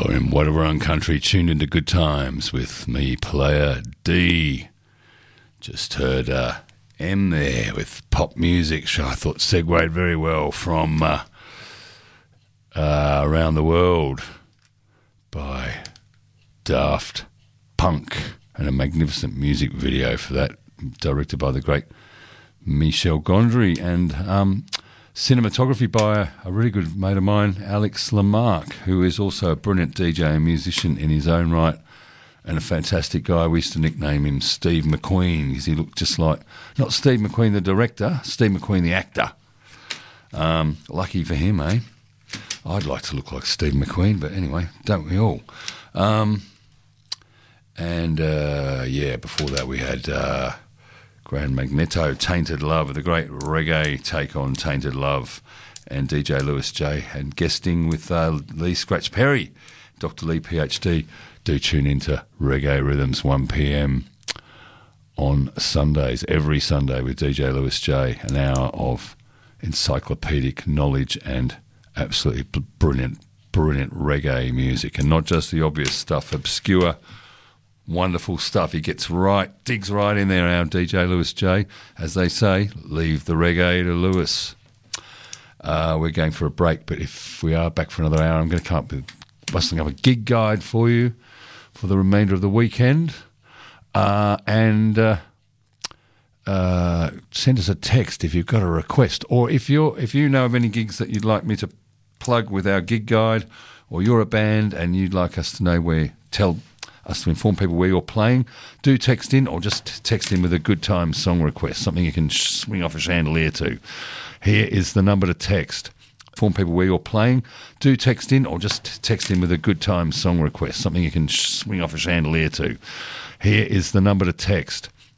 You're in Wadawurrung Country, tuned into Good Times with me, Player D. Just heard M there with pop music, which I thought segued very well from Around the World by Daft Punk, and a magnificent music video for that, directed by the great Michel Gondry, and cinematography by a really good mate of mine, Alex Lamarck, who is also a brilliant DJ and musician in his own right, and a fantastic guy. We used to nickname him Steve McQueen because he looked just like, not Steve McQueen the director, Steve McQueen the actor. Lucky for him, eh? I'd like to look like Steve McQueen, but anyway, don't we all? Before that we had Grand Magneto, Tainted Love, the great reggae take on Tainted Love, and DJ Lewis J, and guesting with Lee Scratch Perry, Dr. Lee PhD. Do tune into Reggae Rhythms 1 p.m. on Sundays, every Sunday, with DJ Lewis J, an hour of encyclopedic knowledge and absolutely brilliant reggae music, and not just the obvious stuff, obscure, wonderful stuff. He digs right in there, our DJ Lewis J. As they say, leave the reggae to Lewis. We're going for a break, but if we are back for another hour, I'm going to come up with bustling up a gig guide for you for the remainder of the weekend. Send us a text if you've got a request, or if you know of any gigs that you'd like me to plug with our gig guide, or you're a band and you'd like us to know tell us to inform people where you're playing, do text in, or just text in with a good time song request, something you can swing off a chandelier to. Here is the number to text. Inform people where you're playing. Do text in, or just text in with a good time song request, something you can swing off a chandelier to. Here is the number to text.